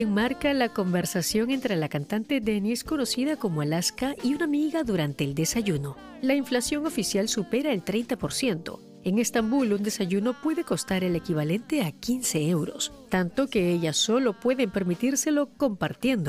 Enmarca la conversación entre la cantante Denise, conocida como Alaska, y una amiga durante el desayuno. La inflación oficial supera el 30%. En Estambul, un desayuno puede costar el equivalente a 15 euros, tanto que ellas solo pueden permitírselo compartiendo.